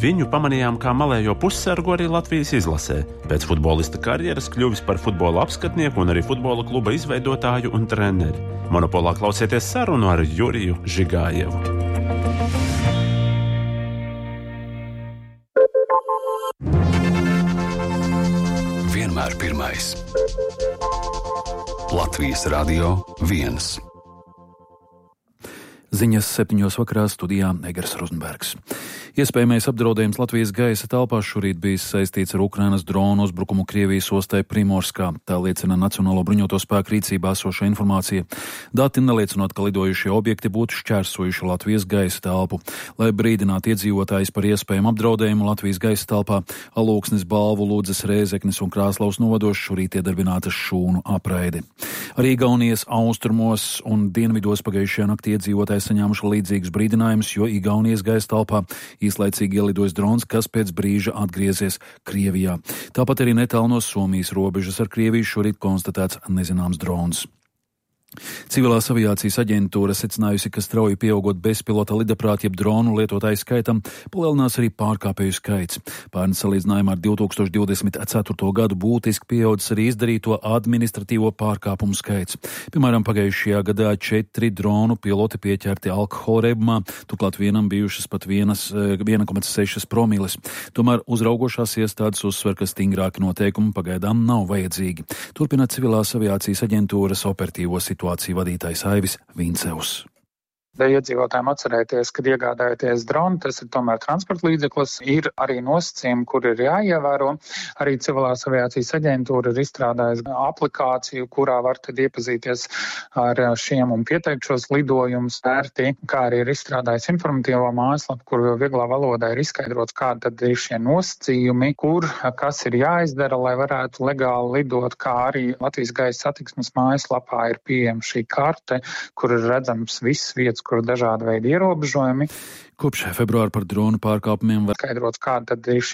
Viņu pamanījām kā malējo pussargu arī Latvijas izlasē. Pēc futbolista karjeras kļuvis par futbola apskatnieku un arī futbola kluba izveidotāju un treneri. Monopolā klausieties sarunu ar Juriju Žigājevu. Vienmēr pirmais. Latvijas Radio 1. Ziņas 7. vakarā studijā Egers Rozenbergs. Iespējamais apdraudējums Latvijas gaisa telpā šorīt bijis saistīts ar Ukrainas dronu uzbrukumu Krievijas ostai Primorskā. Tā liecina Nacionālo bruņoto spēku rīcībā esoša informācija. Dati neliecinot, ka lidojušie objekti būtu šķērsojuši Latvijas gaisa telpu. Lai brīdinātu iedzīvotājus par iespējamu apdraudējumu Latvijas gaisa telpā, Alūksnes, Balvu, Ludzes, Rēzeknes un Krāslaus novados šorīt iedarbināta šūnu apraide. Arī Igaunijas austrumos un dienvidos pagājušajā naktī iedzīvotāji saņēmuši līdzīgus brīdinājumus, jo Igaunijas gaisa telpā īslaicīgi ielidojas drons, kas pēc brīža atgriezies Krievijā. Tāpat arī netālu no Somijas robežas ar Krieviju šorīt konstatēts nezināms drons. Civilās aviācijas aģentūra secinājusi, ka strauji pieaugot bezpilota lidaprāta jeb dronu lietotāju skaitam, palielinās arī pārkāpēju skaits. Pērn salīdzinājumā ar 2024. gadu būtiski pieaudzis arī izdarīto administratīvo pārkāpumu skaits. Piemēram, pagājušajā gadā 4 dronu piloti pieķerti alkohola reibumā, turklāt vienam bijušas pat 1,6 promiles. Tomēr uzraugošās iestādes uzsver, ka stingrāki noteikumi pagaidām nav vajadzīgi. Turpina Civilās aviācijas aģentūras operatīvo situāciju vadītājs Aivis Vincevs. Iedzīvotājiem atcerēties, kad iegādājoties dronu, tas ir tomēr transporta līdzeklis, ir arī nosacījumi, kur ir jāievēro. Arī Civilās aviācijas aģentūra ir izstrādājusi aplikāciju, kurā var tad iepazīties ar šiem un pieteikt šos lidojumus vērtī, kā arī ir izstrādājis informatīvo mājaslapu, kur vieglā valodā ir izskaidrots, kādi tad ir šie nosacījumi, kas ir jāizdara, lai varētu legāli lidot, kā arī Latvijas gaisa satiksmes mājaslapā ir pieejama šī karte, kur ir redzams viss vietas, kur ir dažādi veidi ierobežojumi. Kopš februāra par dronu pārkāpumiem var skaidrots, kāda tad ir